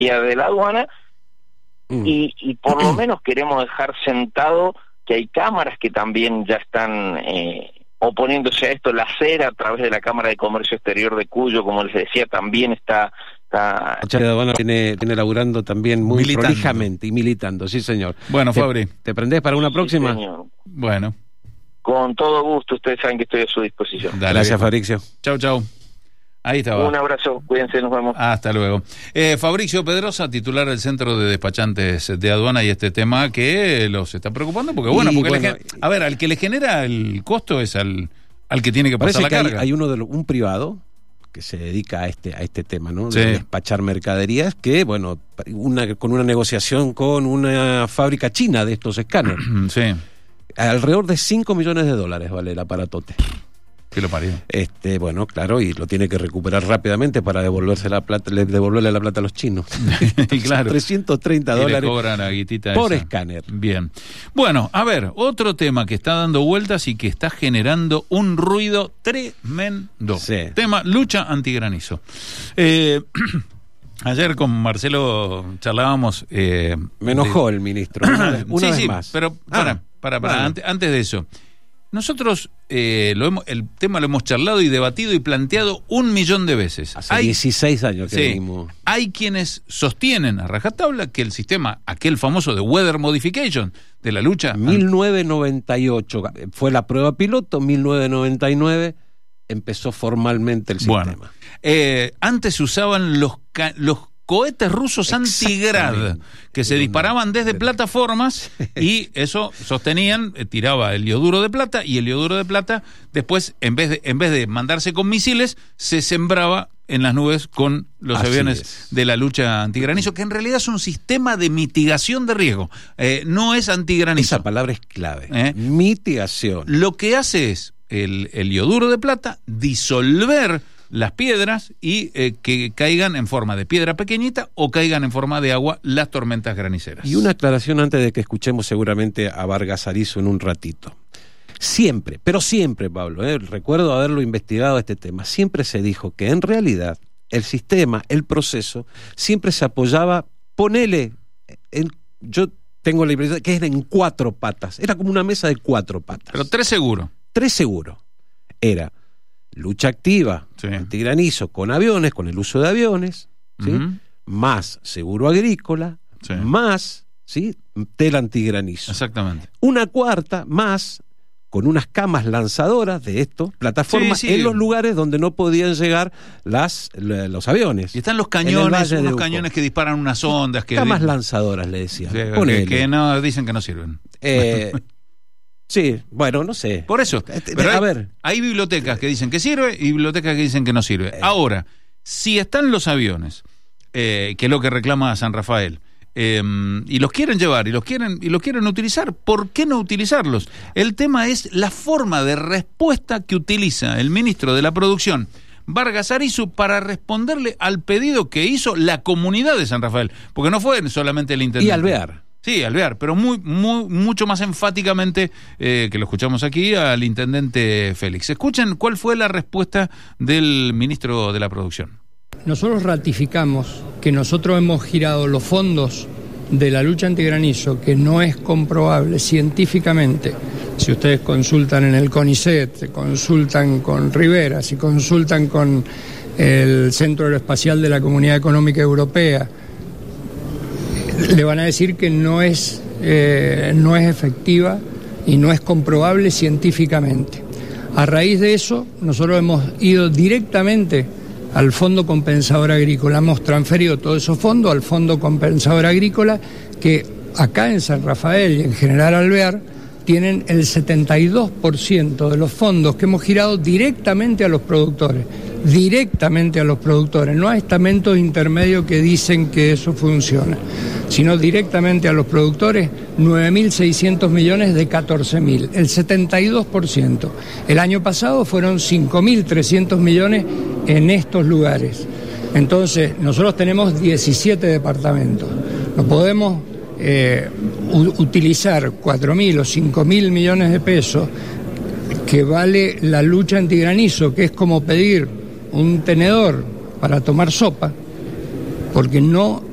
de la aduana, y por lo menos queremos dejar sentado que hay cámaras que también ya están oponiéndose a esto. La CER, a través de la Cámara de Comercio Exterior de Cuyo, como les decía, también está La de aduana viene laburando también muy prolijamente y militando, sí señor. Bueno, Fabri, ¿te prendés para una próxima? Señor. Bueno. Con todo gusto, ustedes saben que estoy a su disposición. Dale, gracias, Fabricio. Chau. Ahí estaba. Un abrazo, cuídense, nos vemos. Hasta luego. Fabricio Pedrosa, titular del Centro de Despachantes de Aduana, y este tema que los está preocupando, porque a ver, al que le genera el costo es al que tiene que pasar la carga. Hay un privado que se dedica a este tema, ¿no? Sí. De despachar mercaderías, que, bueno, con una negociación con una fábrica china de estos escáneres. Sí. Alrededor de $5 millones vale el aparatote. Que lo parió. Bueno, claro, y lo tiene que recuperar rápidamente para devolverle la plata a los chinos. Y claro. $330 y le cobran la guitita por esa. escáner. Bien. Bueno, a ver, otro tema que está dando vueltas y que está generando un ruido tremendo. Sí. Tema lucha antigranizo. Ayer con Marcelo charlábamos. Me enojó el ministro. Una vez más. Pero antes de eso. Nosotros el tema lo hemos charlado y debatido y planteado 1.000.000 de veces. Hace 16 años que venimos. Hay quienes sostienen a rajatabla que el sistema, aquel famoso de Weather Modification, de la lucha... 1998 fue la prueba piloto, 1999 empezó formalmente el sistema. Bueno, antes se usaban los cohetes rusos antigrad que se disparaban desde plataformas y eso sostenían, tiraba el yoduro de plata, y el yoduro de plata después en vez de mandarse con misiles se sembraba en las nubes con los aviones de la lucha antigranizo, que en realidad es un sistema de mitigación de riesgo, no es antigranizo. Esa palabra es clave, mitigación. Lo que hace es el yoduro de plata disolver las piedras y que caigan en forma de piedra pequeñita o caigan en forma de agua las tormentas graniceras. Y una aclaración antes de que escuchemos seguramente a Vargas Arizo en un ratito. Siempre, Pablo, recuerdo haberlo investigado este tema, siempre se dijo que en realidad el sistema, el proceso, siempre se apoyaba, yo tengo la impresión que era en 4 patas, era como una mesa de 4 patas. Pero 3 seguro. 3 seguro. Era lucha activa, antigranizo con aviones, con el uso de aviones, ¿sí? Más seguro agrícola, más tela antigranizo. Exactamente. Una cuarta más con unas camas lanzadoras de plataformas en los lugares donde no podían llegar los aviones. Y están los cañones, unos cañones que disparan unas ondas. Camas lanzadoras, le decían. Que no, dicen que no sirven. Sí, bueno, no sé. Por eso. Pero hay bibliotecas que dicen que sirve y bibliotecas que dicen que no sirve. Ahora, si están los aviones, que es lo que reclama San Rafael, y los quieren llevar y los quieren utilizar, ¿por qué no utilizarlos? El tema es la forma de respuesta que utiliza el ministro de la Producción, Vargas Arizo, para responderle al pedido que hizo la comunidad de San Rafael, porque no fue solamente el intendente. Y Alvear. Sí, Alvear, pero mucho más enfáticamente que lo escuchamos aquí al intendente Félix. Escuchen cuál fue la respuesta del ministro de la Producción. Nosotros ratificamos que nosotros hemos girado los fondos de la lucha antigranizo, que no es comprobable científicamente. Si ustedes consultan en el CONICET, se consultan con Rivera, si consultan con el Centro Aeroespacial de la Comunidad Económica Europea, le van a decir que no es efectiva y no es comprobable científicamente. A raíz de eso, nosotros hemos ido directamente al Fondo Compensador Agrícola, hemos transferido todos esos fondos al Fondo Compensador Agrícola, que acá en San Rafael y en General Alvear tienen el 72% de los fondos que hemos girado directamente a los productores. No a estamentos intermedios que dicen que eso funciona, sino directamente a los productores, 9.600 millones de 14.000, el 72%. El año pasado fueron 5.300 millones en estos lugares. Entonces, nosotros tenemos 17 departamentos. No podemos utilizar 4.000 o 5.000 millones de pesos que vale la lucha antigranizo, que es como pedir un tenedor para tomar sopa, porque no